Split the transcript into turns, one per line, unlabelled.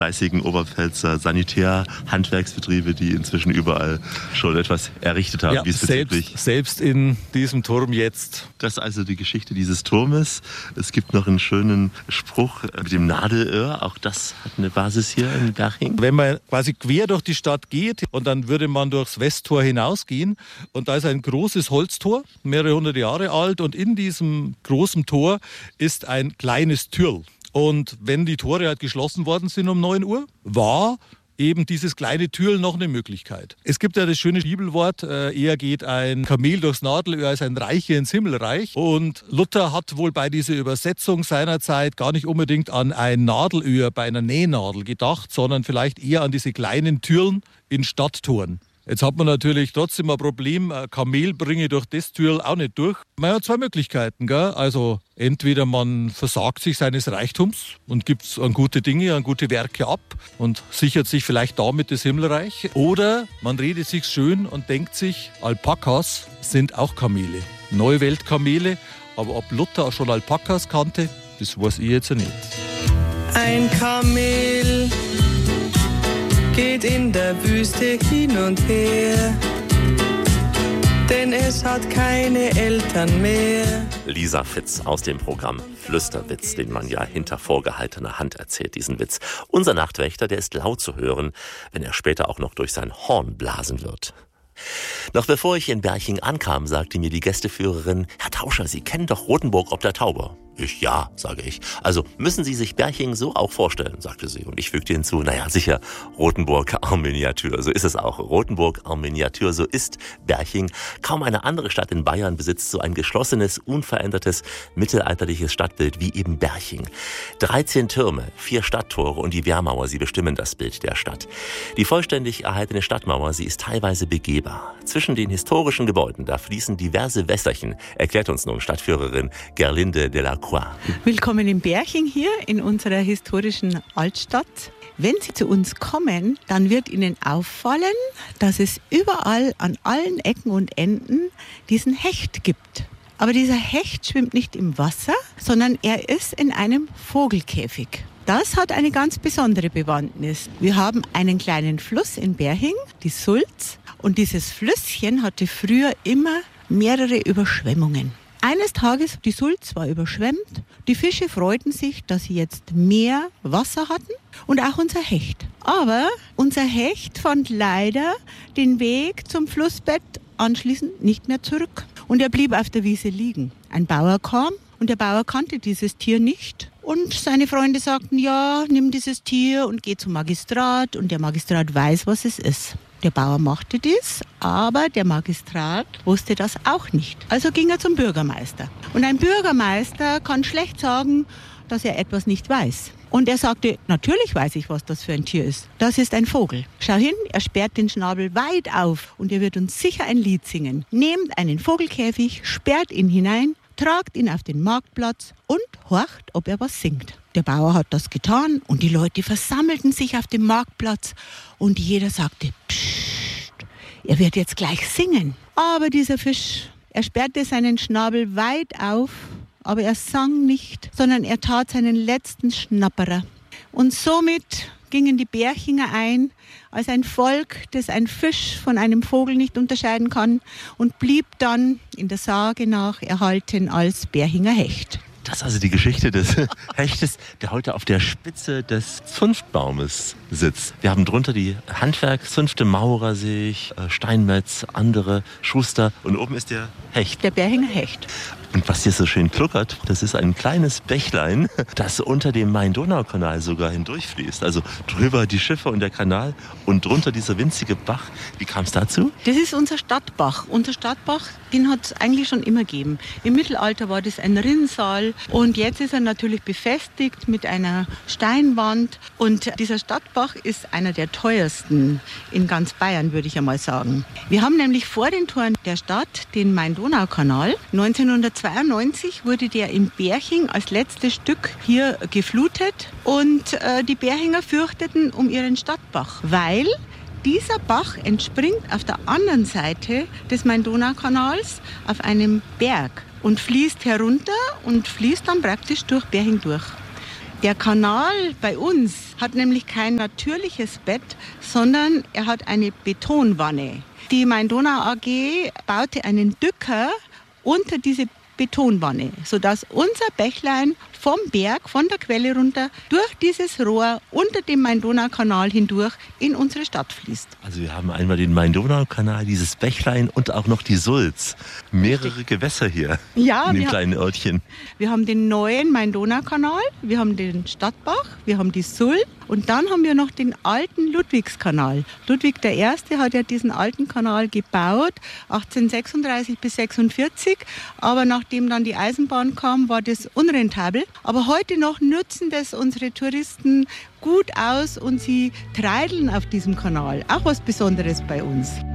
fleißigen Oberpfälzer Sanitär-Handwerksbetriebe, die inzwischen überall schon etwas errichtet haben.
Ja, selbst in diesem Turm jetzt.
Das ist also die Geschichte dieses Turmes. Es gibt noch einen schönen Spruch mit dem Nadelöhr. Auch das hat eine Basis hier in Berching.
Wenn man quasi quer durch die Stadt geht und dann würde man durchs Westtor hinausgehen und da ist ein großes Holztor, mehrere hundert Jahre alt, und in diesem großen Tor ist ein kleines Türl. Und wenn die Tore halt geschlossen worden sind um 9 Uhr, war eben dieses kleine Türl noch eine Möglichkeit. Es gibt ja das schöne Bibelwort, eher geht ein Kamel durchs Nadelöhr als ein Reicher ins Himmelreich. Und Luther hat wohl bei dieser Übersetzung seinerzeit gar nicht unbedingt an ein Nadelöhr bei einer Nähnadel gedacht, sondern vielleicht eher an diese kleinen Türen in Stadttoren. Jetzt hat man natürlich trotzdem ein Problem, ein Kamel bringe durch das Türl auch nicht durch. Man hat zwei Möglichkeiten, gell? Also entweder man versagt sich seines Reichtums und gibt es an gute Dinge, an gute Werke ab und sichert sich vielleicht damit das Himmelreich. Oder man redet sich schön und denkt sich, Alpakas sind auch Kamele, Neuweltkamele. Aber ob Luther schon Alpakas kannte, das weiß ich jetzt nicht.
Ein Kamel geht in der Wüste hin und her, denn es hat keine Eltern mehr.
Lisa Fitz aus dem Programm Flüsterwitz, den man ja hinter vorgehaltener Hand erzählt, diesen Witz. Unser Nachtwächter, der ist laut zu hören, wenn er später auch noch durch sein Horn blasen wird. Noch bevor ich in Berching ankam, sagte mir die Gästeführerin, Herr Tauscher, Sie kennen doch Rothenburg ob der Tauber. Ja, sage ich. Also müssen Sie sich Berching so auch vorstellen, sagte sie. Und ich fügte hinzu, naja, sicher, Rothenburg en Miniatur. So ist es auch. Rothenburg en Miniatur, so ist Berching. Kaum eine andere Stadt in Bayern besitzt so ein geschlossenes, unverändertes, mittelalterliches Stadtbild wie eben Berching. 13 Türme, 4 Stadttore und die Wehrmauer, sie bestimmen das Bild der Stadt. Die vollständig erhaltene Stadtmauer, sie ist teilweise begehbar. Zwischen den historischen Gebäuden, da fließen diverse Wässerchen, erklärt uns nun Stadtführerin Gerlinde de la Croix.
Willkommen in Berching hier in unserer historischen Altstadt. Wenn Sie zu uns kommen, dann wird Ihnen auffallen, dass es überall an allen Ecken und Enden diesen Hecht gibt. Aber dieser Hecht schwimmt nicht im Wasser, sondern er ist in einem Vogelkäfig. Das hat eine ganz besondere Bewandtnis. Wir haben einen kleinen Fluss in Berching, die Sulz, und dieses Flüsschen hatte früher immer mehrere Überschwemmungen. Eines Tages, die Sulz war überschwemmt, die Fische freuten sich, dass sie jetzt mehr Wasser hatten und auch unser Hecht. Aber unser Hecht fand leider den Weg zum Flussbett anschließend nicht mehr zurück und er blieb auf der Wiese liegen. Ein Bauer kam und der Bauer kannte dieses Tier nicht und seine Freunde sagten, ja, nimm dieses Tier und geh zum Magistrat und der Magistrat weiß, was es ist. Der Bauer machte dies, aber der Magistrat wusste das auch nicht. Also ging er zum Bürgermeister. Und ein Bürgermeister kann schlecht sagen, dass er etwas nicht weiß. Und er sagte, natürlich weiß ich, was das für ein Tier ist. Das ist ein Vogel. Schau hin, er sperrt den Schnabel weit auf und er wird uns sicher ein Lied singen. Nehmt einen Vogelkäfig, sperrt ihn hinein, tragt ihn auf den Marktplatz und horcht, ob er was singt. Der Bauer hat das getan und die Leute versammelten sich auf dem Marktplatz und jeder sagte, Psst, er wird jetzt gleich singen. Aber dieser Fisch, er sperrte seinen Schnabel weit auf, aber er sang nicht, sondern er tat seinen letzten Schnapperer. Und somit gingen die Berchinger ein als ein Volk, das ein Fisch von einem Vogel nicht unterscheiden kann und blieb dann in der Sage nach erhalten als Berchinger Hecht.
Das ist also die Geschichte des Hechtes, der heute auf der Spitze des Zunftbaumes sitzt. Wir haben drunter die Handwerkszünfte, Maurer sehe ich, Steinmetz, andere, Schuster und oben ist der Hecht.
Der Berchinger Hecht.
Und was hier so schön kluckert, das ist ein kleines Bächlein, das unter dem Main-Donau-Kanal sogar hindurchfließt. Also drüber die Schiffe und der Kanal und drunter dieser winzige Bach. Wie kam es dazu?
Das ist unser Stadtbach. Unser Stadtbach, den hat es eigentlich schon immer gegeben. Im Mittelalter war das ein Rinnsal und jetzt ist er natürlich befestigt mit einer Steinwand. Und dieser Stadtbach ist einer der teuersten in ganz Bayern, würde ich einmal sagen. Wir haben nämlich vor den Toren der Stadt den Main-Donau-Kanal. 1992 wurde der in Berching als letztes Stück hier geflutet und die Berchinger fürchteten um ihren Stadtbach, weil dieser Bach entspringt auf der anderen Seite des Main-Donau-Kanals auf einem Berg und fließt herunter und fließt dann praktisch durch Berching durch. Der Kanal bei uns hat nämlich kein natürliches Bett, sondern er hat eine Betonwanne. Die Main-Donau AG baute einen Dücker unter diese Betonwanne, sodass unser Bächlein vom Berg, von der Quelle runter, durch dieses Rohr unter dem Main-Donau-Kanal hindurch in unsere Stadt fließt.
Also wir haben einmal den Main-Donau-Kanal, dieses Bächlein und auch noch die Sulz. Mehrere Gewässer hier in dem kleinen Örtchen.
Wir haben den neuen Main-Donau-Kanal, wir haben den Stadtbach, wir haben die Sulz und dann haben wir noch den alten Ludwigskanal. Ludwig I. hat ja diesen alten Kanal gebaut, 1836 bis 46, aber nachdem dann die Eisenbahn kam, war das unrentabel. Aber heute noch nutzen das unsere Touristen gut aus und sie treideln auf diesem Kanal. Auch was Besonderes bei uns.